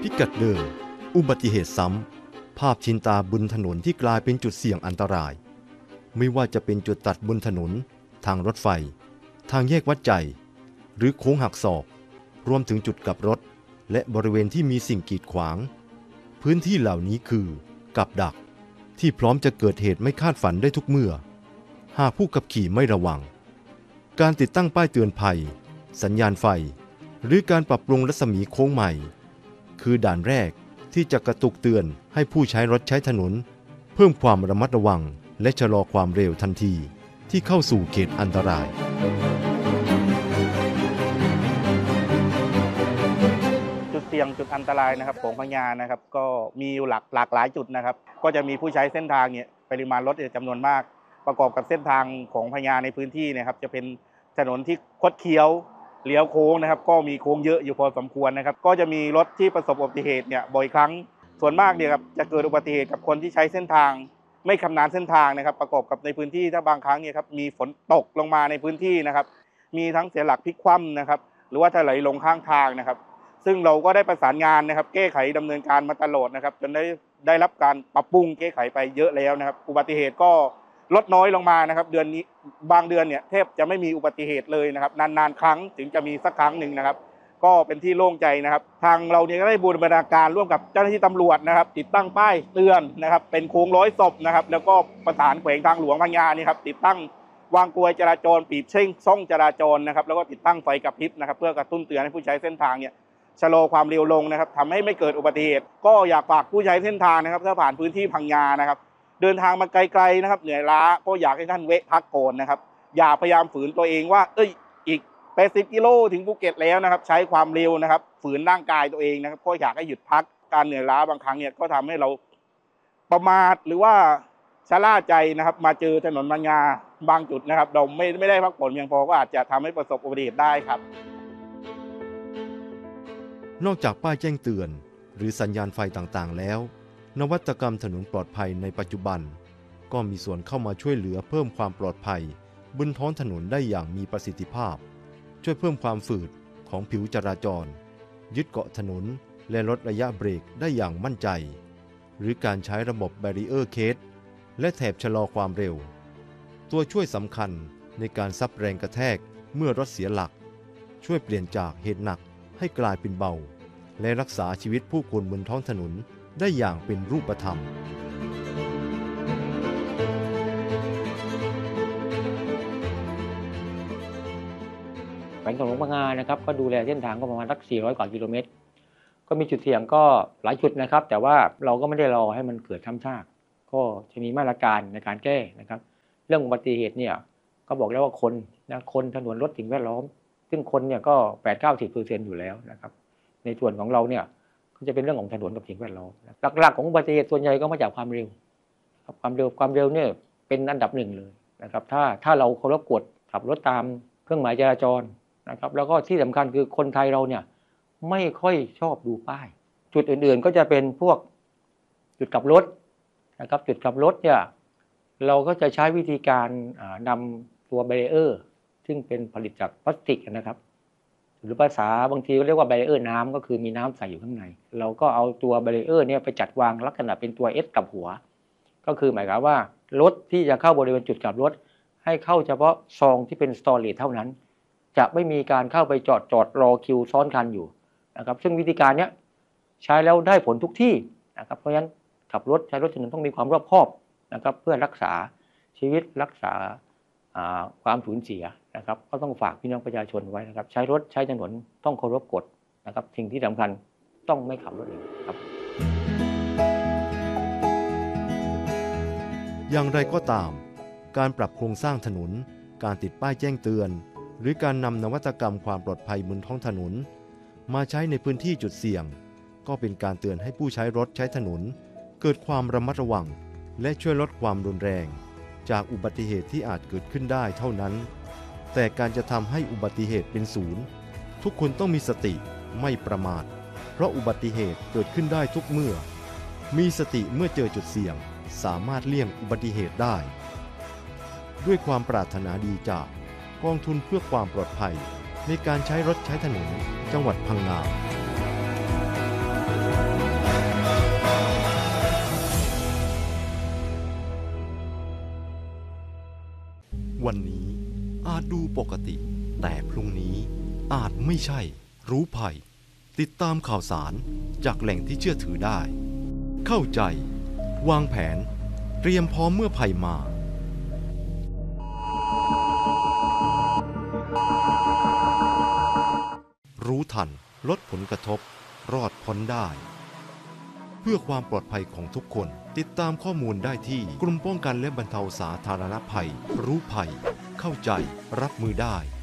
พิกัดเดิมอุบัติเหตุซ้ำภาพชินตาบนถนนที่กลายเป็นจุดเสี่ยงอันตรายไม่ว่าจะเป็นจุดตัดบนถนนทางรถไฟทางแยกวัดใจหรือโค้งหักศอกรวมถึงจุดกลับรถและบริเวณที่มีสิ่งกีดขวางพื้นที่เหล่านี้คือกับดักที่พร้อมจะเกิดเหตุไม่คาดฝันได้ทุกเมื่อหากผู้ขับขี่ไม่ระวังการติดตั้งป้ายเตือนภัยสัญญาณไฟหรือการปรับปรุงรัศมีโค้งใหม่คือด่านแรกที่จะกระตุกเตือนให้ผู้ใช้รถใช้ถนนเพิ่มความระมัดระวังและชะลอความเร็วทันทีที่เข้าสู่เขตอันตรายจุดเสี่ยงจุดอันตรายนะครับของพังงานะครับก็มีอยู่หลากหลายจุดนะครับก็จะมีผู้ใช้เส้นทางเนี่ยปริมาณรถจำนวนมากประกอบกับเส้นทางของพังงาในพื้นที่นะครับจะเป็นถนนที่คดเคี้ยวเลี้ยวโค้งนะครับก็มีโค้งเยอะอยู่พอสมควรนะครับก็จะมีรถที่ประสบอุบัติเหตุเนี่ยบ่อยครั้งส่วนมากเนี่ยครับจะเกิดอุบัติเหตุกับคนที่ใช้เส้นทางไม่ชำนาญเส้นทางนะครับประกอบกับในพื้นที่ถ้าบางครั้งเนี่ยครับมีฝนตกลงมาในพื้นที่นะครับมีทั้งเสียหลักพลิกคว่ำนะครับหรือว่าถลายลงข้างทางนะครับซึ่งเราก็ได้ประสานงานนะครับแก้ไขดำเนินการมาตลอดนะครับจนได้รับการปรับปรุงแก้ไขไปเยอะแล้วนะครับอุบัติเหตุก็ลดน้อยลงมานะครับเดือนนี้บางเดือนเนี่ยแทบจะไม่มีอุบัติเหตุเลยนะครับนานๆครั้งถึงจะมีสักครั้งหนึ่งนะครับก็เป็นที่โล่งใจนะครับทางเราเนี่ยก็ได้บูรณาการร่วมกับเจ้าหน้าที่ตำรวจนะครับติดตั้งป้ายเตือนนะครับเป็นโค้งร้อยศพนะครับแล้วก็ประสานแขวงทางหลวงพังงานี่ครับติดตั้งวางกลวยจราจรปีบเช่งช่องจราจรนะครับแล้วก็ติดตั้งไฟกระพริบนะครับเพื่อกระตุ้นเตือนให้ผู้ใช้เส้นทางเนี่ยชะลอความเร็วลงนะครับทำให้ไม่เกิดอุบัติเหตุก็อยากฝากผู้ใช้เส้นทางนะครับถ้าผ่านพื้นที่พังงานะครับเดินทางมาไกลๆนะครับเหนื่อยล้าก็อยากให้ท่านเวะพักก่อนนะครับอย่าพยายามฝืนตัวเองว่าอีก80 กิโลถึงภูเก็ตแล้วนะครับใช้ความเร็วนะครับฝืนร่างกายตัวเองนะครับก็อยากให้หยุดพักการเหนื่อยล้าบางครั้งเนี่ยก็ทำให้เราประมาทหรือว่าชะล่าใจนะครับมาเจอถนนพังงาบางจุดนะครับเราไม่ได้พักผ่อนเพียงพอก็อาจจะทำให้ประสบอุบัติเหตุได้ครับนอกจากป้ายแจ้งเตือนหรือสัญญาณไฟต่างๆแล้วนวัตกรรมถนนปลอดภัยในปัจจุบันก็มีส่วนเข้ามาช่วยเหลือเพิ่มความปลอดภัยบนท้องถนนได้อย่างมีประสิทธิภาพช่วยเพิ่มความฝืดของผิวจราจรยึดเกาะถนนและลดระยะเบรกได้อย่างมั่นใจหรือการใช้ระบบแบรีเออร์เคสและแถบชะลอความเร็วตัวช่วยสำคัญในการซับแรงกระแทกเมื่อรถเสียหลักช่วยเปลี่ยนจากเหตุหนักให้กลายเป็นเบาและรักษาชีวิตผู้คนบนท้องถนนได้อย่างเป็นรูปธรรมแขวงทางหลวงพังงานะครับก็ดูแลเส้นทางก็ประมาณสัก400 กว่ากิโลเมตรก็มีจุดเสี่ยงก็หลายจุดนะครับแต่ว่าเราก็ไม่ได้รอให้มันเกิดซ้ำซากก็จะมีมาตรการในการแก้นะครับเรื่องอุบัติเหตุเนี่ยก็บอกแล้วว่าคนถนนรถสิ่งแวดล้อมซึ่งคนเนี่ยก็ 8-90% อยู่แล้วนะครับในส่วนของเราเนี่ยก็จะเป็นเรื่องของถนนกับสิ่งแวดล้อมหลักๆของอุบัติเหตุส่วนใหญ่ก็มาจากความเร็วครับความเร็วเนี่ยเป็นอันดับหนึ่งเลยนะครับถ้าเราเคารพกฎขับรถตามเครื่องหมายจราจรนะครับแล้วก็ที่สำคัญคือคนไทยเราเนี่ยไม่ค่อยชอบดูป้ายจุดอื่นๆก็จะเป็นพวกจุดกลับรถนะครับจุดกลับรถเนี่ยเราก็จะใช้วิธีการนำตัวแบรีเออร์ซึ่งเป็นผลิตจากพลาสติกนะครับหรือภาษาบางทีก็เรียกว่าแบรีเออร์น้ำก็คือมีน้ำใส่อยู่ข้างในเราก็เอาตัวแบรีเออร์เนี่ยไปจัดวางลักษณะเป็นตัว S กับหัวก็คือหมายความว่ารถที่จะเข้าบริเวณจุดกลับรถให้เข้าเฉพาะซองที่เป็นสตอเรจเท่านั้นจะไม่มีการเข้าไปจอดรอคิวซ้อนคันอยู่นะครับซึ่งวิธีการนี้ใช้แล้วได้ผลทุกที่นะครับเพราะฉะนั้นขับรถใช้รถถนนต้องมีความรอบคอบนะครับเพื่อรักษาชีวิตรักษาความสูญเสียนะครับก็ต้องฝากพี่น้องประชาชนไว้นะครับใช้รถใช้ถนนต้องเคารพกฎนะครับสิ่งที่สำคัญต้องไม่ขับรถเองครับอย่างไรก็ตามการปรับโครงสร้างถนนการติดป้ายแจ้งเตือนหรือการนำนวัตกรรมความปลอดภัยบนท้องถนนมาใช้ในพื้นที่จุดเสี่ยงก็เป็นการเตือนให้ผู้ใช้รถใช้ถนนเกิดความระมัดระวังและช่วยลดความรุนแรงจากอุบัติเหตุที่อาจเกิดขึ้นได้เท่านั้นแต่การจะทำให้อุบัติเหตุเป็นศูนย์ทุกคนต้องมีสติไม่ประมาทเพราะอุบัติเหตุเกิดขึ้นได้ทุกเมื่อมีสติเมื่อเจอจุดเสี่ยงสามารถเลี่ยงอุบัติเหตุได้ด้วยความปรารถนาดีจากกองทุนเพื่อความปลอดภัยในการใช้รถใช้ถนนจังหวัดพังงาอาจดูปกติแต่พรุ่งนี้อาจไม่ใช่รู้ภัยติดตามข่าวสารจากแหล่งที่เชื่อถือได้เข้าใจวางแผนเตรียมพร้อมเมื่อภัยมารู้ทันลดผลกระทบรอดพ้นได้เพื่อความปลอดภัยของทุกคนติดตามข้อมูลได้ที่กรมป้องกันและบรรเทาสาธารณภัยรู้ภัยเข้าใจรับมือได้